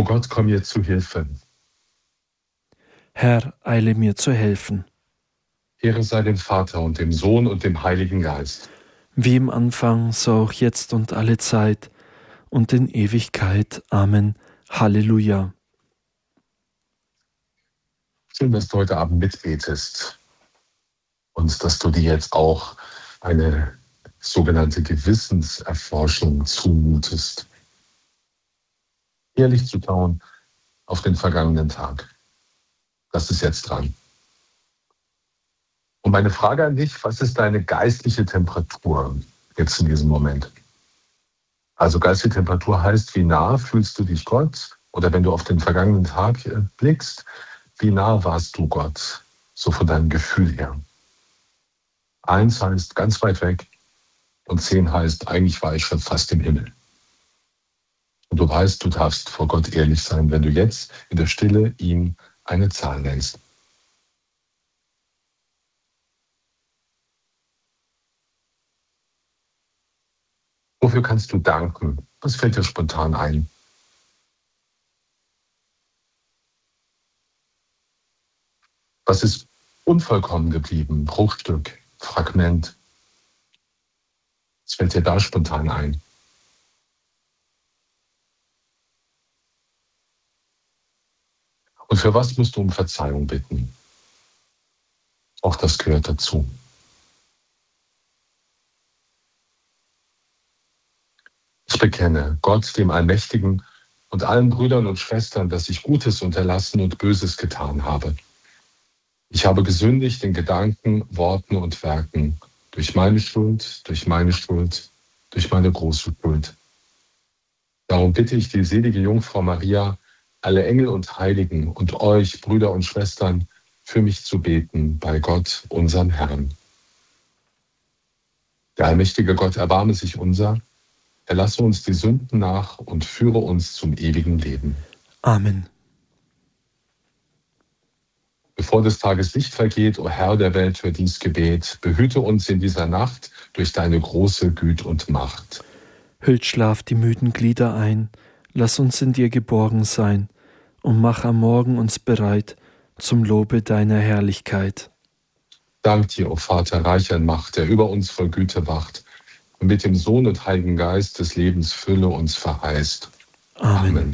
O Gott, komm mir zu Hilfe. Herr, eile mir zu helfen. Ehre sei dem Vater und dem Sohn und dem Heiligen Geist. Wie im Anfang, so auch jetzt und alle Zeit und in Ewigkeit. Amen. Halleluja. Schön, dass du heute Abend mitbetest und dass du dir jetzt auch eine sogenannte Gewissenserforschung zumutest. Ehrlich zu schauen auf den vergangenen Tag. Das ist jetzt dran. Und meine Frage an dich, was ist deine geistliche Temperatur jetzt in diesem Moment? Also geistliche Temperatur heißt, wie nah fühlst du dich Gott? Oder wenn du auf den vergangenen Tag blickst, wie nah warst du Gott? So von deinem Gefühl her. 1 heißt ganz weit weg und 10 heißt, eigentlich war ich schon fast im Himmel. Und du weißt, du darfst vor Gott ehrlich sein, wenn du jetzt in der Stille ihm eine Zahl nennst. Wofür kannst du danken? Was fällt dir spontan ein? Was ist unvollkommen geblieben? Bruchstück, Fragment? Was fällt dir da spontan ein? Und für was musst du um Verzeihung bitten? Auch das gehört dazu. Ich bekenne Gott, dem Allmächtigen, und allen Brüdern und Schwestern, dass ich Gutes unterlassen und Böses getan habe. Ich habe gesündigt in Gedanken, Worten und Werken, durch meine Schuld, durch meine große Schuld. Darum bitte ich die selige Jungfrau Maria, alle Engel und Heiligen und euch, Brüder und Schwestern, für mich zu beten bei Gott, unserem Herrn. Der allmächtige Gott erbarme sich unser, er lasse uns die Sünden nach und führe uns zum ewigen Leben. Amen. Bevor des Tages Licht vergeht, o Herr der Welt, hör dies Gebet, behüte uns in dieser Nacht durch deine große Güte und Macht. Hüllt Schlaf die müden Glieder ein, lass uns in dir geborgen sein und mach am Morgen uns bereit zum Lobe deiner Herrlichkeit. Dank dir, o Vater, reich an Macht, der über uns voll Güte wacht und mit dem Sohn und Heiligen Geist des Lebens Fülle uns verheißt. Amen.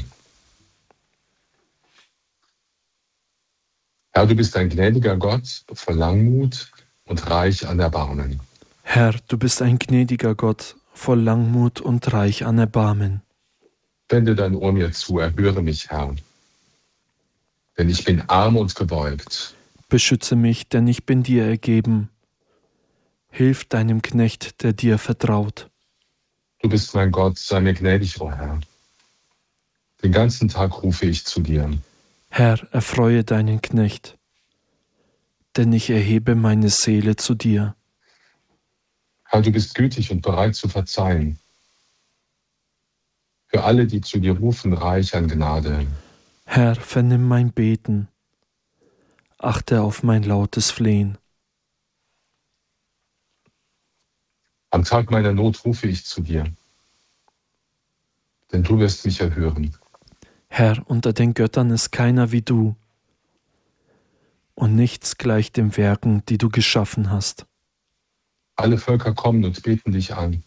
Herr, du bist ein gnädiger Gott, voll Langmut und reich an Erbarmen. Herr, du bist ein gnädiger Gott, voll Langmut und reich an Erbarmen. Wende dein Ohr mir zu, erhöre mich, Herr. Denn ich bin arm und gebeugt. Beschütze mich, denn ich bin dir ergeben. Hilf deinem Knecht, der dir vertraut. Du bist mein Gott, sei mir gnädig, o Herr. Den ganzen Tag rufe ich zu dir. Herr, erfreue deinen Knecht, denn ich erhebe meine Seele zu dir. Herr, du bist gütig und bereit zu verzeihen. Für alle, die zu dir rufen, reich an Gnade. Herr, vernimm mein Beten, achte auf mein lautes Flehen. Am Tag meiner Not rufe ich zu dir, denn du wirst mich erhören. Herr, unter den Göttern ist keiner wie du, und nichts gleicht den Werken, die du geschaffen hast. Alle Völker kommen und beten dich an.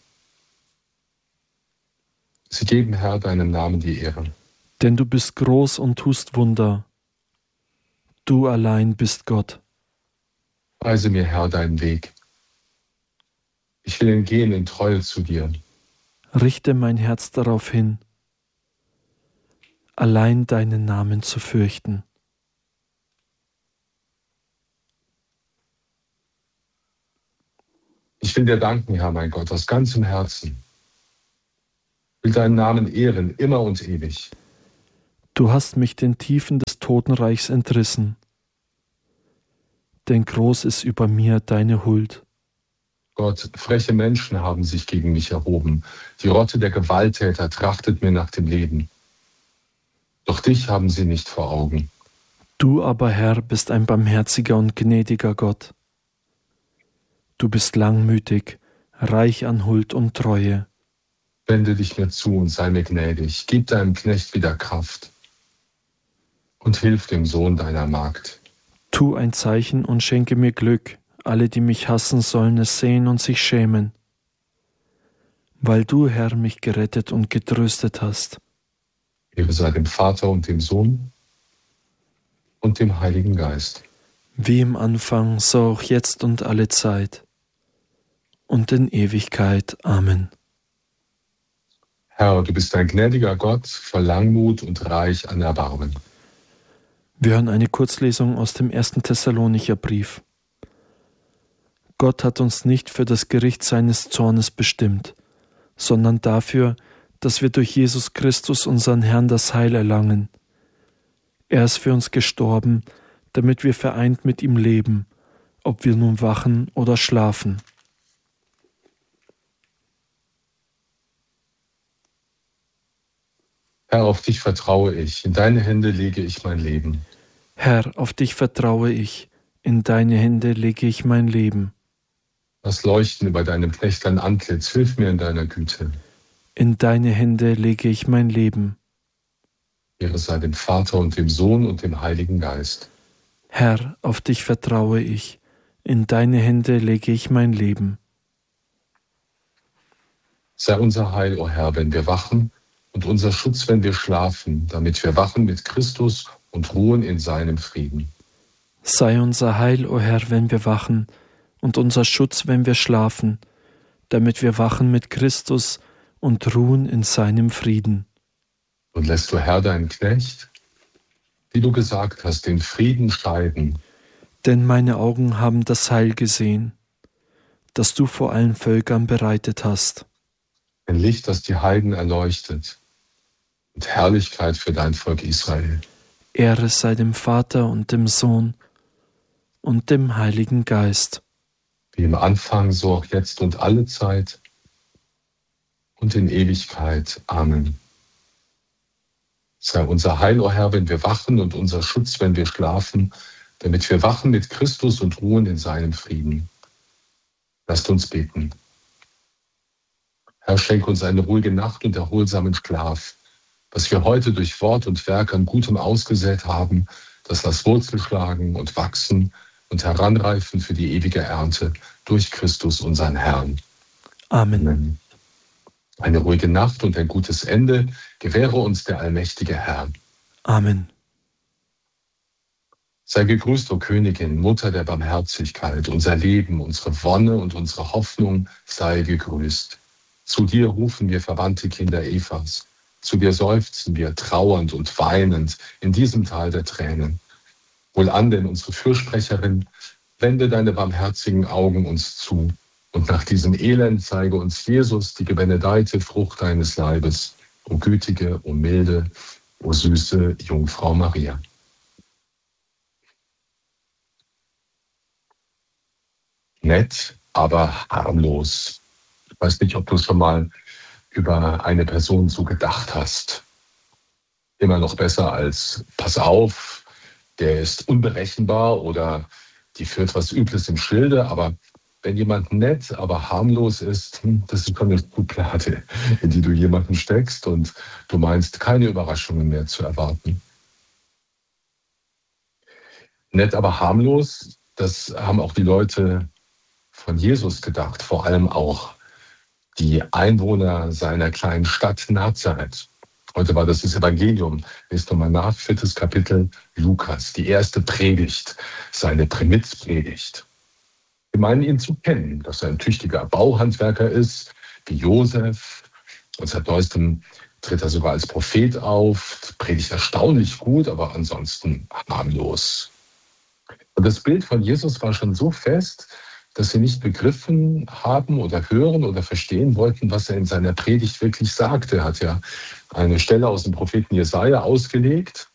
Sie geben, Herr, deinem Namen die Ehre. Denn du bist groß und tust Wunder. Du allein bist Gott. Weise mir, Herr, deinen Weg. Ich will ihn gehen in Treue zu dir. Richte mein Herz darauf hin, allein deinen Namen zu fürchten. Ich will dir danken, Herr, mein Gott, aus ganzem Herzen. Ich will deinen Namen ehren, immer und ewig. Du hast mich den Tiefen des Totenreichs entrissen, denn groß ist über mir deine Huld. Gott, freche Menschen haben sich gegen mich erhoben. Die Rotte der Gewalttäter trachtet mir nach dem Leben. Doch dich haben sie nicht vor Augen. Du aber, Herr, bist ein barmherziger und gnädiger Gott. Du bist langmütig, reich an Huld und Treue. Wende dich mir zu und sei mir gnädig. Gib deinem Knecht wieder Kraft. und hilf dem Sohn deiner Magd. Tu ein Zeichen und schenke mir Glück. Alle, die mich hassen, sollen es sehen und sich schämen. Weil du, Herr, mich gerettet und getröstet hast. Ehre sei dem Vater und dem Sohn und dem Heiligen Geist. Wie im Anfang, so auch jetzt und alle Zeit und in Ewigkeit. Amen. Herr, du bist ein gnädiger Gott, voll Langmut und reich an Erbarmen. Wir hören eine Kurzlesung aus dem 1. Thessalonicher Brief. Gott hat uns nicht für das Gericht seines Zornes bestimmt, sondern dafür, dass wir durch Jesus Christus, unseren Herrn, das Heil erlangen. Er ist für uns gestorben, damit wir vereint mit ihm leben, ob wir nun wachen oder schlafen. Herr, auf dich vertraue ich, in deine Hände lege ich mein Leben. Herr, auf dich vertraue ich, in deine Hände lege ich mein Leben. Lass leuchten über deinem Knechtlein Antlitz, hilf mir in deiner Güte. In deine Hände lege ich mein Leben. Ehre sei dem Vater und dem Sohn und dem Heiligen Geist. Herr, auf dich vertraue ich, in deine Hände lege ich mein Leben. Sei unser Heil, o Herr, wenn wir wachen, und unser Schutz, wenn wir schlafen, damit wir wachen mit Christus und ruhen in seinem Frieden. Sei unser Heil, o Herr, wenn wir wachen, und unser Schutz, wenn wir schlafen, damit wir wachen mit Christus und ruhen in seinem Frieden. Und lässt du, Herr, deinen Knecht, wie du gesagt hast, den Frieden scheiden. Denn meine Augen haben das Heil gesehen, das du vor allen Völkern bereitet hast. Ein Licht, das die Heiden erleuchtet, und Herrlichkeit für dein Volk Israel. Ehre sei dem Vater und dem Sohn und dem Heiligen Geist. Wie im Anfang, so auch jetzt und alle Zeit und in Ewigkeit. Amen. Sei unser Heil, o Herr, wenn wir wachen, und unser Schutz, wenn wir schlafen, damit wir wachen mit Christus und ruhen in seinem Frieden. Lasst uns beten. Herr, schenk uns eine ruhige Nacht und erholsamen Schlaf. Was wir heute durch Wort und Werk an Gutem ausgesät haben, das lass Wurzel schlagen und wachsen und heranreifen für die ewige Ernte durch Christus, unseren Herrn. Amen. Amen. Eine ruhige Nacht und ein gutes Ende gewähre uns der allmächtige Herr. Amen. Sei gegrüßt, o Königin, Mutter der Barmherzigkeit, unser Leben, unsere Wonne und unsere Hoffnung sei gegrüßt. Zu dir rufen wir verwandte Kinder Evas. Zu dir seufzen wir trauernd und weinend in diesem Tal der Tränen. Wohlan denn, unsere Fürsprecherin, wende deine barmherzigen Augen uns zu. Und nach diesem Elend zeige uns Jesus, die gebenedeite Frucht deines Leibes, o gütige, o milde, o süße Jungfrau Maria. Nett, aber harmlos. Ich weiß nicht, ob du schon mal über eine Person so gedacht hast. Immer noch besser als, pass auf, der ist unberechenbar oder die führt was Übles im Schilde, aber wenn jemand nett, aber harmlos ist, das ist schon eine Schublade, in die du jemanden steckst und du meinst, keine Überraschungen mehr zu erwarten. Nett, aber harmlos, das haben auch die Leute von Jesus gedacht, vor allem auch die Einwohner seiner kleinen Stadt Nazareth. Heute war das Evangelium. Lest nochmal nach, 4. Kapitel Lukas, die erste Predigt, seine Primizpredigt. Wir meinen ihn zu kennen, dass er ein tüchtiger Bauhandwerker ist, wie Josef. Und seit neuestem tritt er sogar als Prophet auf, predigt erstaunlich gut, aber ansonsten harmlos. Und das Bild von Jesus war schon so fest, dass sie nicht begriffen haben oder hören oder verstehen wollten, was er in seiner Predigt wirklich sagte. Er hat ja eine Stelle aus dem Propheten Jesaja ausgelegt